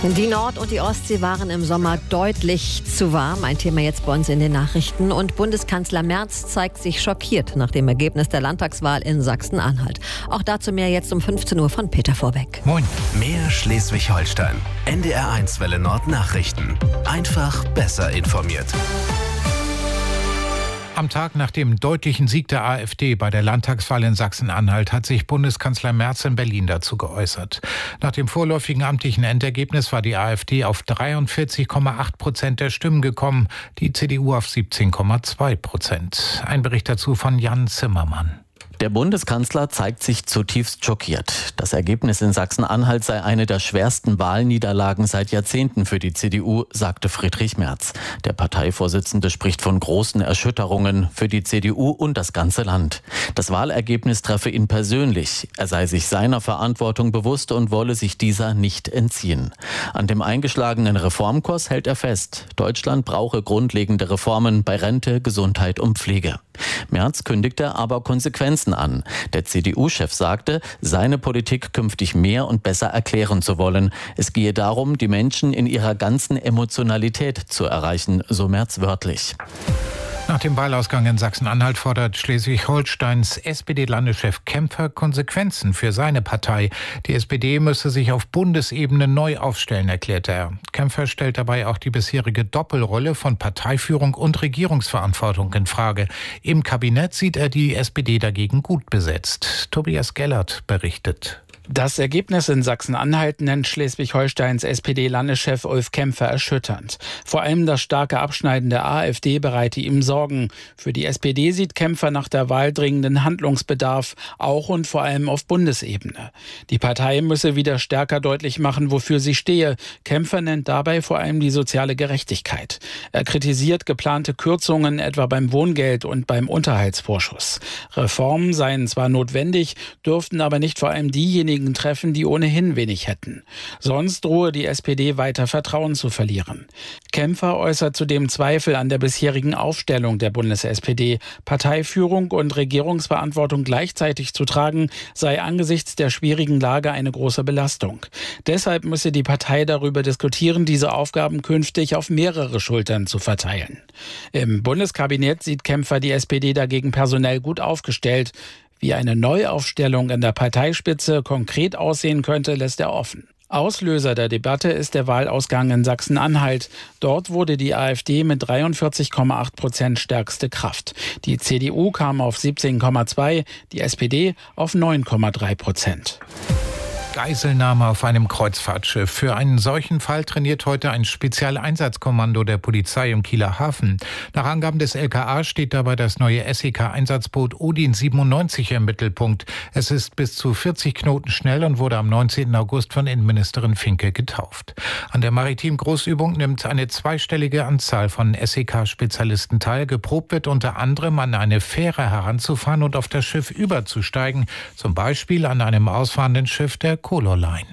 Die Nord- und die Ostsee waren im Sommer deutlich zu warm. Ein Thema jetzt bei uns in den Nachrichten. Und Bundeskanzler Merz zeigt sich schockiert nach dem Ergebnis der Landtagswahl in Sachsen-Anhalt. Auch dazu mehr jetzt um 15 Uhr von Peter Vorbeck. Moin. Mehr Schleswig-Holstein. NDR1 Welle Nord Nachrichten. Einfach besser informiert. Am Tag nach dem deutlichen Sieg der AfD bei der Landtagswahl in Sachsen-Anhalt hat sich Bundeskanzler Merz in Berlin dazu geäußert. Nach dem vorläufigen amtlichen Endergebnis war die AfD auf 43,8% der Stimmen gekommen, die CDU auf 17,2%. Ein Bericht dazu von Jan Zimmermann. Der Bundeskanzler zeigt sich zutiefst schockiert. Das Ergebnis in Sachsen-Anhalt sei eine der schwersten Wahlniederlagen seit Jahrzehnten für die CDU, sagte Friedrich Merz. Der Parteivorsitzende spricht von großen Erschütterungen für die CDU und das ganze Land. Das Wahlergebnis treffe ihn persönlich. Er sei sich seiner Verantwortung bewusst und wolle sich dieser nicht entziehen. An dem eingeschlagenen Reformkurs hält er fest. Deutschland brauche grundlegende Reformen bei Rente, Gesundheit und Pflege. Merz kündigte aber Konsequenzen an. Der CDU-Chef sagte, seine Politik künftig mehr und besser erklären zu wollen. Es gehe darum, die Menschen in ihrer ganzen Emotionalität zu erreichen, so Merz wörtlich. Nach dem Wahlausgang in Sachsen-Anhalt fordert Schleswig-Holsteins SPD-Landeschef Kempfer Konsequenzen für seine Partei. Die SPD müsse sich auf Bundesebene neu aufstellen, erklärte er. Kempfer stellt dabei auch die bisherige Doppelrolle von Parteiführung und Regierungsverantwortung in Frage. Im Kabinett sieht er die SPD dagegen gut besetzt. Tobias Gellert berichtet. Das Ergebnis in Sachsen-Anhalt nennt Schleswig-Holsteins SPD-Landeschef Ulf Kempfer erschütternd. Vor allem das starke Abschneiden der AfD bereite ihm Sorgen. Für die SPD sieht Kempfer nach der Wahl dringenden Handlungsbedarf, auch und vor allem auf Bundesebene. Die Partei müsse wieder stärker deutlich machen, wofür sie stehe. Kempfer nennt dabei vor allem die soziale Gerechtigkeit. Er kritisiert geplante Kürzungen etwa beim Wohngeld und beim Unterhaltsvorschuss. Reformen seien zwar notwendig, dürften aber nicht vor allem diejenigen treffen, die ohnehin wenig hätten. Sonst drohe die SPD weiter Vertrauen zu verlieren. Kempfer äußert zudem Zweifel an der bisherigen Aufstellung der Bundes-SPD. Parteiführung und Regierungsverantwortung gleichzeitig zu tragen, sei angesichts der schwierigen Lage eine große Belastung. Deshalb müsse die Partei darüber diskutieren, diese Aufgaben künftig auf mehrere Schultern zu verteilen. Im Bundeskabinett sieht Kempfer die SPD dagegen personell gut aufgestellt. Wie eine Neuaufstellung in der Parteispitze konkret aussehen könnte, lässt er offen. Auslöser der Debatte ist der Wahlausgang in Sachsen-Anhalt. Dort wurde die AfD mit 43,8% stärkste Kraft. Die CDU kam auf 17,2%, die SPD auf 9,3%. Geiselnahme auf einem Kreuzfahrtschiff. Für einen solchen Fall trainiert heute ein Spezialeinsatzkommando der Polizei im Kieler Hafen. Nach Angaben des LKA steht dabei das neue SEK-Einsatzboot Odin 97 im Mittelpunkt. Es ist bis zu 40 Knoten schnell und wurde am 19. August von Innenministerin Finke getauft. An der maritimen Großübung nimmt eine zweistellige Anzahl von SEK-Spezialisten teil. Geprobt wird unter anderem, an eine Fähre heranzufahren und auf das Schiff überzusteigen. Zum Beispiel an einem ausfahrenden Schiff der Color Line.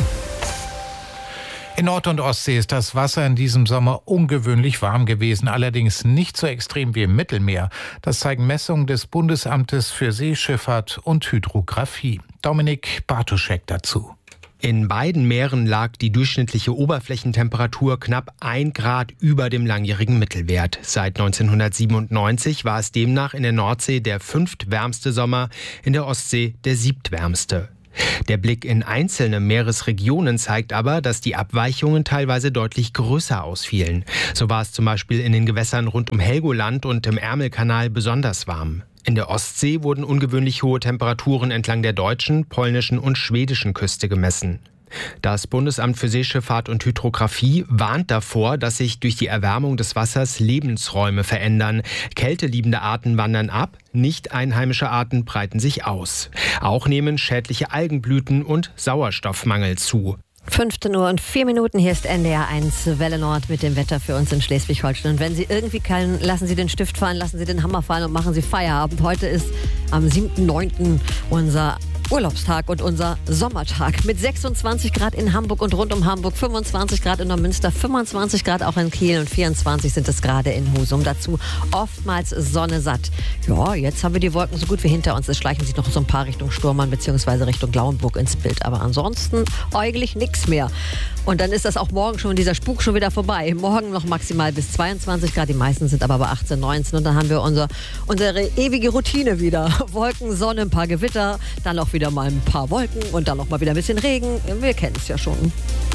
In Nord- und Ostsee ist das Wasser in diesem Sommer ungewöhnlich warm gewesen, allerdings nicht so extrem wie im Mittelmeer. Das zeigen Messungen des Bundesamtes für Seeschifffahrt und Hydrographie. Dominik Bartoschek dazu. In beiden Meeren lag die durchschnittliche Oberflächentemperatur knapp 1 Grad über dem langjährigen Mittelwert. Seit 1997 war es demnach in der Nordsee der 5. wärmste Sommer, in der Ostsee der 7. wärmste. Der Blick in einzelne Meeresregionen zeigt aber, dass die Abweichungen teilweise deutlich größer ausfielen. So war es zum Beispiel in den Gewässern rund um Helgoland und im Ärmelkanal besonders warm. In der Ostsee wurden ungewöhnlich hohe Temperaturen entlang der deutschen, polnischen und schwedischen Küste gemessen. Das Bundesamt für Seeschifffahrt und Hydrographie warnt davor, dass sich durch die Erwärmung des Wassers Lebensräume verändern. Kälteliebende Arten wandern ab, nicht einheimische Arten breiten sich aus. Auch nehmen schädliche Algenblüten und Sauerstoffmangel zu. 15 Uhr und 4 Minuten, hier ist NDR1 Welle Nord mit dem Wetter für uns in Schleswig-Holstein. Und wenn Sie irgendwie können, lassen Sie den Stift fallen, lassen Sie den Hammer fallen und machen Sie Feierabend. Heute ist am 7.9. unser Urlaubstag und unser Sommertag mit 26 Grad in Hamburg und rund um Hamburg, 25 Grad in Neumünster, 25 Grad auch in Kiel und 24 sind es gerade in Husum. Dazu oftmals Sonne satt. Ja, jetzt haben wir die Wolken so gut wie hinter uns. Es schleichen sich noch so ein paar Richtung Sturmann bzw. Richtung Lauenburg ins Bild. Aber ansonsten äuglich nichts mehr. Und dann ist das auch morgen schon, dieser Spuk schon wieder vorbei. Morgen noch maximal bis 22 Grad, die meisten sind aber bei 18, 19. Und dann haben wir unsere ewige Routine wieder. Wolken, Sonne, ein paar Gewitter, dann auch wieder mal ein paar Wolken und dann auch mal wieder ein bisschen Regen. Wir kennen es ja schon.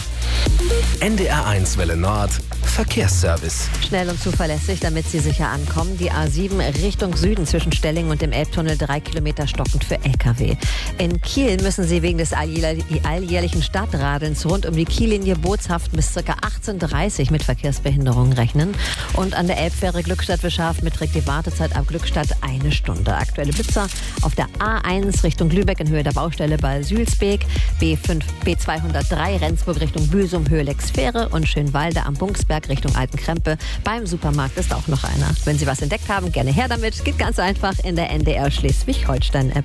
NDR 1 Welle Nord, Verkehrsservice. Schnell und zuverlässig, damit Sie sicher ankommen. Die A7 Richtung Süden zwischen Stellingen und dem Elbtunnel 3 Kilometer stockend für LKW. In Kiel müssen Sie wegen des alljährlichen Stadtradelns rund um die Kiellinie bootshaft bis ca. 18:30 Uhr mit Verkehrsbehinderungen rechnen. Und an der Elbfähre Glückstadt-Wischhafen beträgt die Wartezeit ab Glückstadt 1 Stunde. Aktuelle Blitzer auf der A1 Richtung Lübeck in Höhe der Baustelle bei Sülsbeek, B203 Rendsburg Richtung Büsum, Höhe Lexfähre und Schönwalde am Bunksberg Richtung Altenkrempe. Beim Supermarkt ist auch noch einer. Wenn Sie was entdeckt haben, gerne her damit. Geht ganz einfach in der NDR Schleswig-Holstein-App.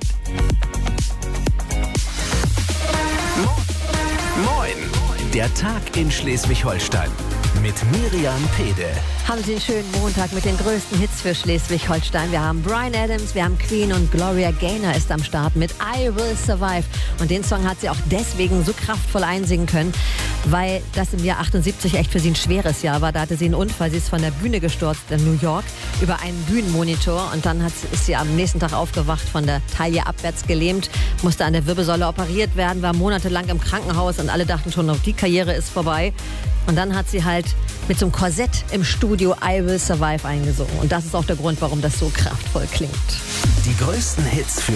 Moin! Der Tag in Schleswig-Holstein mit Miriam Pede. Haben Sie einen schönen Montag mit den größten Hits für Schleswig-Holstein. Wir haben Bryan Adams, wir haben Queen und Gloria Gaynor ist am Start mit I Will Survive. Und den Song hat sie auch deswegen so kraftvoll einsingen können, weil das im Jahr 78 echt für sie ein schweres Jahr war. Da hatte sie einen Unfall, sie ist von der Bühne gestürzt in New York über einen Bühnenmonitor und dann ist sie am nächsten Tag aufgewacht, von der Taille abwärts gelähmt, musste an der Wirbelsäule operiert werden, war monatelang im Krankenhaus und alle dachten schon, die Karriere ist vorbei. Und dann hat sie halt mit so einem Korsett im Studio I Will Survive eingesungen. Und das ist auch der Grund, warum das so kraftvoll klingt. Die größten Hits für